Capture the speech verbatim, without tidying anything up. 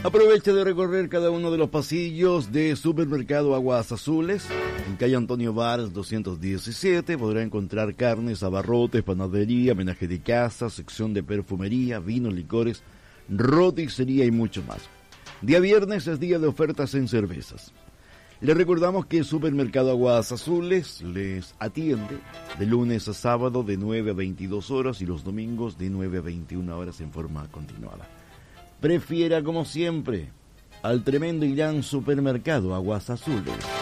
Aproveche de recorrer cada uno de los pasillos de Supermercado Aguas Azules. En calle Antonio Varas doscientos diecisiete podrá encontrar carnes, abarrotes, panadería, menaje de casa, sección de perfumería, vinos, licores, roticería y mucho más. Día viernes es día de ofertas en cervezas. Les recordamos que Supermercado Aguas Azules les atiende de lunes a sábado de nueve a veintidós horas y los domingos de nueve a veintiuna horas en forma continuada. Prefiera, como siempre, al tremendo y gran Supermercado Aguas Azules.